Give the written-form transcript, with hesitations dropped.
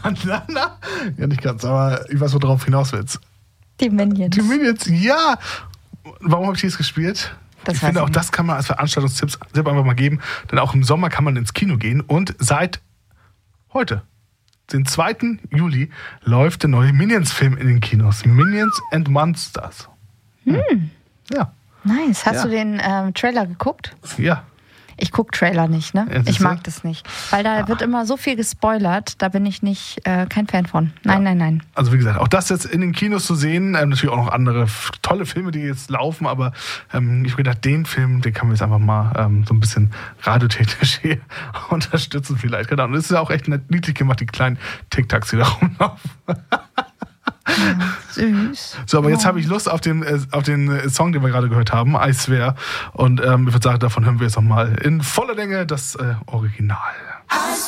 Ja, nicht ganz, aber ich weiß, worauf hinaus willst. Die Minions. Die Minions, ja. Warum habe ich das gespielt? Ich finde, auch das kann man als Veranstaltungstipps selber einfach mal geben. Denn auch im Sommer kann man ins Kino gehen. Und seit heute, den 2. Juli, läuft der neue Minions-Film in den Kinos. Minions and Monsters. Ja. Nice. Hast du den Trailer geguckt? Ja. Ich gucke Trailer nicht, ne? Ja, ich mag das nicht. Weil da wird immer so viel gespoilert, da bin ich nicht kein Fan von. Nein. Also wie gesagt, auch das jetzt in den Kinos zu sehen, natürlich auch noch andere tolle Filme, die jetzt laufen, aber ich habe gedacht, den Film, den kann man jetzt einfach mal so ein bisschen radiotechnisch hier unterstützen vielleicht. Genau. Und es ist ja auch echt niedlich gemacht, die kleinen Tic-Tacs, die da rumlaufen. Ja, süß. So, aber jetzt habe ich Lust auf den Song, den wir gerade gehört haben, I Swear. Und ich würde sagen, davon hören wir jetzt nochmal in voller Länge das Original.